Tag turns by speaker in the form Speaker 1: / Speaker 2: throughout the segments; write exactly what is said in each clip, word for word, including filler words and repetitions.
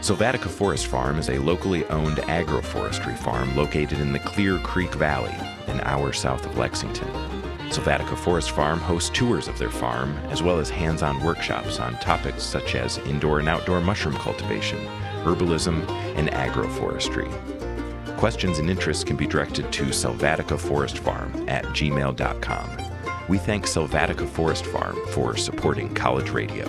Speaker 1: Sylvatica Forest Farm is a locally owned agroforestry farm located in the Clear Creek Valley, an hour south of Lexington. Sylvatica Forest Farm hosts tours of their farm, as well as hands-on workshops on topics such as indoor and outdoor mushroom cultivation, herbalism, and agroforestry. Questions and interests can be directed to sylvatica forest farm at gmail dot com. We thank Sylvatica Forest Farm for supporting college radio.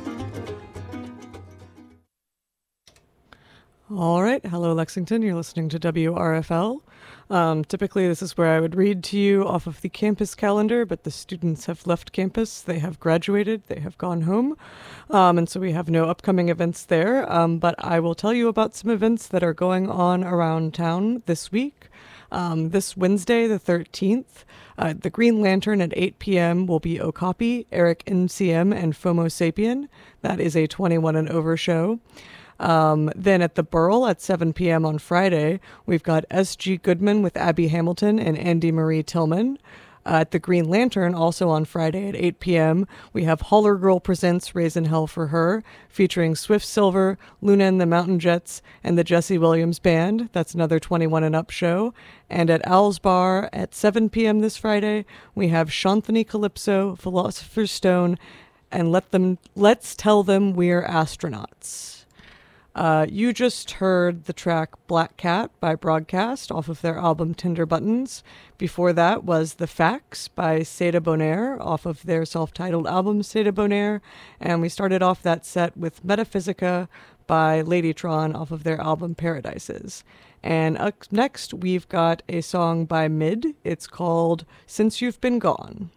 Speaker 2: All right. Hello, Lexington. You're listening to W R F L. Um, typically, this is where I would read to you off of the campus calendar, but the students have left campus. They have graduated. They have gone home. Um, and so we have no upcoming events there. Um, but I will tell you about some events that are going on around town this week. Um, this Wednesday, the thirteenth, uh, the Green Lantern at eight p.m. will be Okapi, Eric N C M, and FOMO Sapien. That is a twenty-one and over show. Um, then at the Burl at seven p.m. on Friday, we've got S G Goodman with Abby Hamilton and Andy Marie Tillman. Uh, at the Green Lantern, also on Friday at eight p.m., we have Holler Girl Presents Raisin Hell for Her, featuring Swift Silver, Luna and the Mountain Jets, and the Jesse Williams Band. That's another twenty-one and up show. And at Owl's Bar at seven p.m. this Friday, we have Shanthani Calypso, Philosopher's Stone, and Let them Let's Tell Them We're Astronauts. Uh, you just heard the track Black Cat by Broadcast off of their album Tinder Buttons. Before that was The Facts by Seda Bonaire off of their self-titled album Seda Bonaire. And we started off that set with Metaphysica by Ladytron off of their album Paradises. And up next we've got a song by Mid. It's called Since You've Been Gone.